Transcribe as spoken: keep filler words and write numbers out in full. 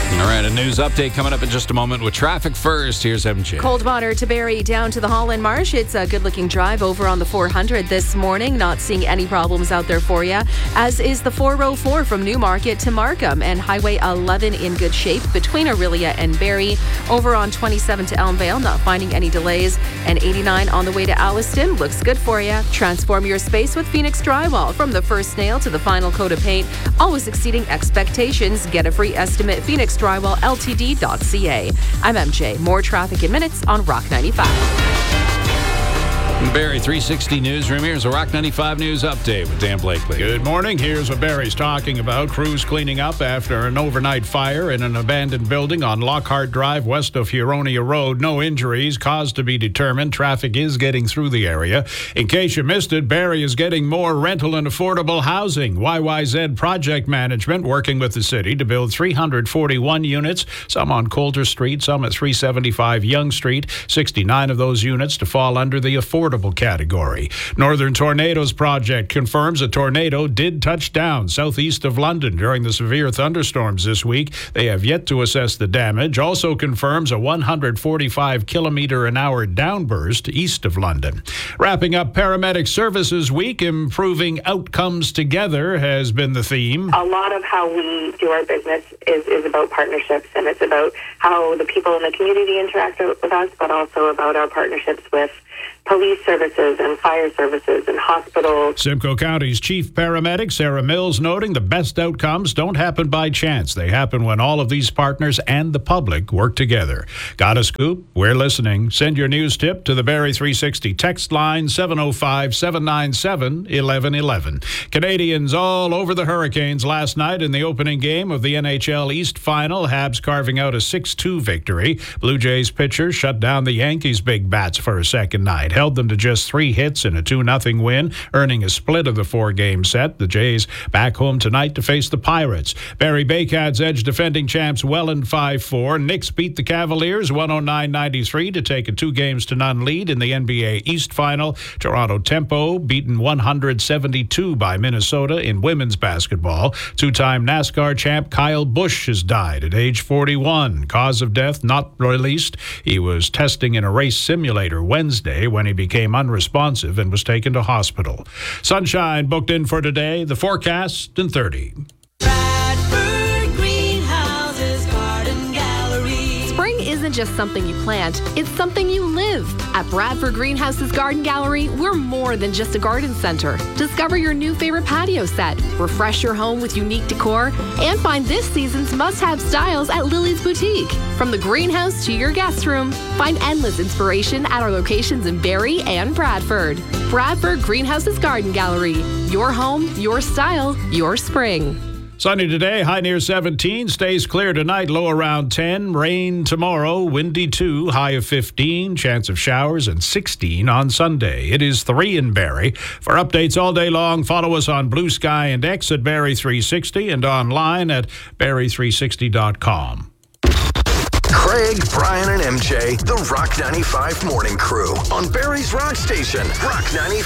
All right, a news update coming up in just a moment with traffic first. Here's M J. Coldwater to Barrie down to the Holland Marsh. It's a good-looking drive over on the four hundred this morning. Not seeing any problems out there for you, as is the four oh four from Newmarket to Markham, and Highway eleven in good shape between Orillia and Barrie. Over on twenty-seven to Elmvale, not finding any delays, and eighty-nine on the way to Alliston. Looks good for you. Transform your space with Phoenix Drywall. From the first nail to the final coat of paint, always exceeding expectations. Get a free estimate, phoenix drywall l t d dot c a. I'm M J. More traffic in minutes on Rock ninety-five. Barrie three sixty Newsroom. Here's a Rock ninety-five News Update with Dan Blakely. Good morning. Here's what Barrie's talking about. Crews cleaning up after an overnight fire in an abandoned building on Lockhart Drive west of Huronia Road. No injuries. Cause to be determined. Traffic is getting through the area. In case you missed it, Barrie is getting more rental and affordable housing. Y Y Z Project Management working with the city to build three hundred forty-one units, some on Coulter Street, some at three seventy-five Yonge Street. sixty-nine of those units to fall under the affordable category. Northern Tornadoes Project confirms a tornado did touch down southeast of London during the severe thunderstorms this week. They have yet to assess the damage. Also confirms a one hundred forty-five kilometer an hour downburst east of London. Wrapping up Paramedic Services Week, improving outcomes together has been the theme. A lot of how we do our business is, is about partnerships, and it's about how the people in the community interact with us, but also about our partnerships with police services and fire services and hospitals. Simcoe County's chief paramedic, Sarah Mills, noting the best outcomes don't happen by chance. They happen when all of these partners and the public work together. Got a scoop? We're listening. Send your news tip to the Barrie three sixty text line seven oh five, seven nine seven, one one one one. Canadians all over the Hurricanes last night in the opening game of the N H L East Final. Habs carving out a six two victory. Blue Jays pitcher shut down the Yankees' big bats for a second night. Held them to just three hits in a two nothing win, earning a split of the four-game set. The Jays back home tonight to face the Pirates. Barrie Baycats edge defending champs Welland five four. Knicks beat the Cavaliers one oh nine ninety-three to take a two games to none lead in the N B A East Final. Toronto Tempo beaten one hundred seventy-two by Minnesota in women's basketball. Two-time NASCAR champ Kyle Busch has died at age forty-one. Cause of death not released. He was testing in a race simulator Wednesday when he became unresponsive and was taken to hospital. Sunshine booked in for today. The forecast in thirty. Bradford Greenhouses Garden Gallery. Spring isn't just something you plant, it's something you live. At Bradford Greenhouses Garden Gallery, we're more than just a garden center. Discover your new favorite patio set, refresh your home with unique decor, and find this season's must-have styles at Lily's Boutique. From the greenhouse to your guest room, find endless inspiration at our locations in Barrie and Bradford. Bradford Greenhouses Garden Gallery. Your home, your style, your spring. Sunny today, high near seventeen. Stays clear tonight, low around ten. Rain tomorrow, windy two, high of fifteen. Chance of showers and sixteen on Sunday. It is three in Barrie. For updates all day long, follow us on Blue Sky and X at Barrie three sixty and online at barrie three sixty dot com. Craig, Brian, and M J, the Rock ninety-five Morning Crew on Barrie's Rock Station, Rock ninety-five.